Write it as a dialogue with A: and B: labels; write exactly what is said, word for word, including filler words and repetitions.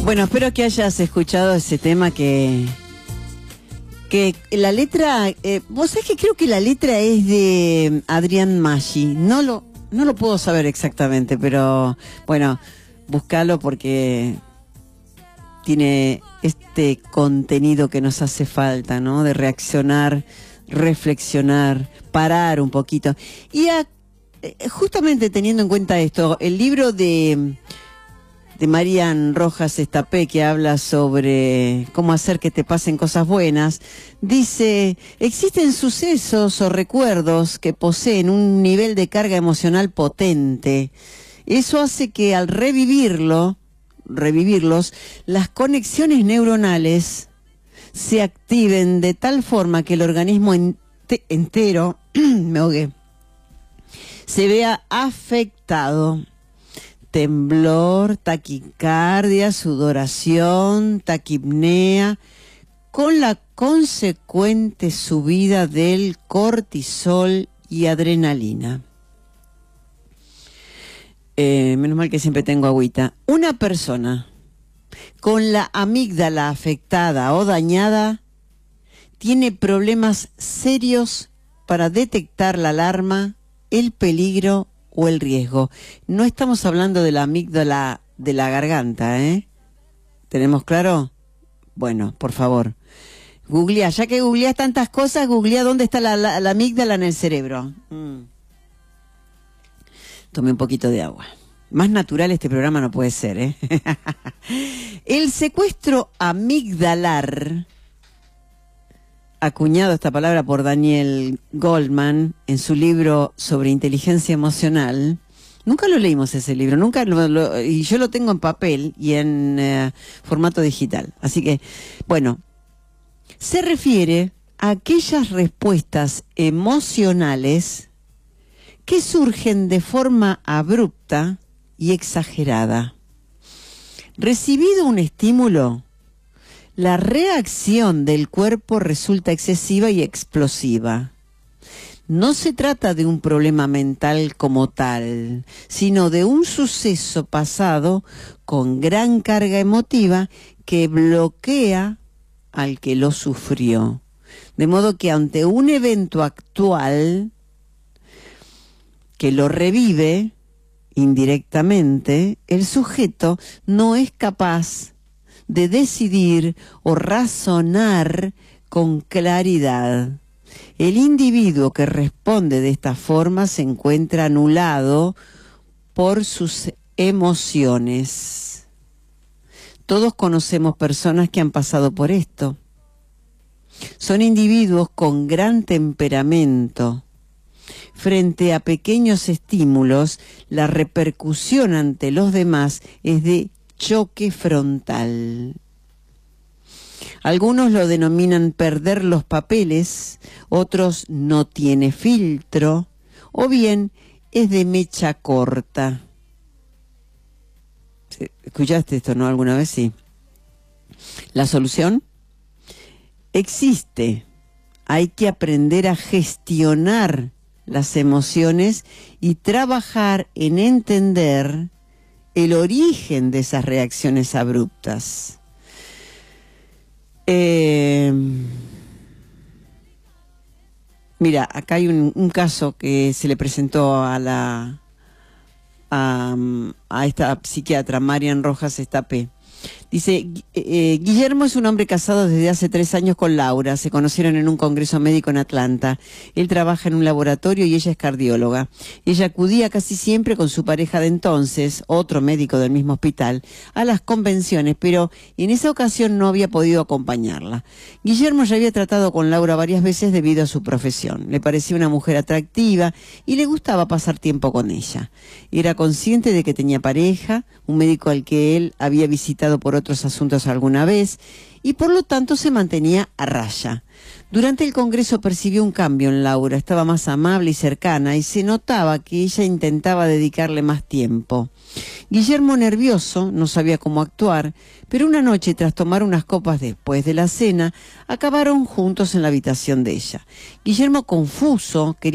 A: Bueno, espero que hayas escuchado ese tema que... que la letra... Eh, vos sabés que creo que la letra es de Adrián Maggi. No lo, no lo puedo saber exactamente, pero bueno, búscalo porque tiene este contenido que nos hace falta, ¿no? De reaccionar, reflexionar, parar un poquito. Y a, justamente teniendo en cuenta esto, el libro de... de Marian Rojas Estapé, que habla sobre cómo hacer que te pasen cosas buenas, dice, existen sucesos o recuerdos que poseen un nivel de carga emocional potente. Eso hace que al revivirlo, revivirlos, las conexiones neuronales se activen de tal forma que el organismo ente entero, me ahogué, se vea afectado. Temblor, taquicardia, sudoración, taquipnea, con la consecuente subida del cortisol y adrenalina. Eh, menos mal que siempre tengo agüita. Una persona con la amígdala afectada o dañada tiene problemas serios para detectar la alarma, el peligro o el riesgo. No estamos hablando de la amígdala de la garganta, ¿eh? ¿Tenemos claro? Bueno, por favor. Googlea, ya que googleás tantas cosas, googlea dónde está la, la, la amígdala en el cerebro. Mm. Tome un poquito de agua. Más natural este programa no puede ser, ¿eh? El secuestro amigdalar, acuñado esta palabra por Daniel Goleman en su libro sobre inteligencia emocional. Nunca lo leímos ese libro, nunca lo, lo, y yo lo tengo en papel y en eh, formato digital. Así que, bueno, se refiere a aquellas respuestas emocionales que surgen de forma abrupta y exagerada. Recibido un estímulo, la reacción del cuerpo resulta excesiva y explosiva. No se trata de un problema mental como tal, sino de un suceso pasado con gran carga emotiva que bloquea al que lo sufrió. De modo que ante un evento actual que lo revive indirectamente, el sujeto no es capaz de decidir o razonar con claridad. El individuo que responde de esta forma se encuentra anulado por sus emociones. Todos conocemos personas que han pasado por esto. Son individuos con gran temperamento. Frente a pequeños estímulos, la repercusión ante los demás es de choque frontal. Algunos lo denominan perder los papeles, otros no tiene filtro, o bien es de mecha corta. ¿Escuchaste esto, no? ¿Alguna vez? Sí. ¿La solución? Existe. Hay que aprender a gestionar las emociones y trabajar en entender el origen de esas reacciones abruptas. Eh, mira, acá hay un, un caso que se le presentó a la a, a esta psiquiatra, Marian Rojas Estapé. Dice, eh, Guillermo es un hombre casado desde hace tres años con Laura. Se conocieron en un congreso médico en Atlanta. Él trabaja en un laboratorio y ella es cardióloga. Ella acudía casi siempre con su pareja de entonces, otro médico del mismo hospital, a las convenciones, pero en esa ocasión no había podido acompañarla. Guillermo ya había tratado con Laura varias veces debido a su profesión. Le parecía una mujer atractiva y le gustaba pasar tiempo con ella. Era consciente de que tenía pareja, un médico al que él había visitado por otros asuntos alguna vez, y por lo tanto se mantenía a raya. Durante el congreso percibió un cambio en Laura, estaba más amable y cercana, y se notaba que ella intentaba dedicarle más tiempo. Guillermo, nervioso, no sabía cómo actuar, pero una noche, tras tomar unas copas después de la cena, acabaron juntos en la habitación de ella. Guillermo, confuso, quería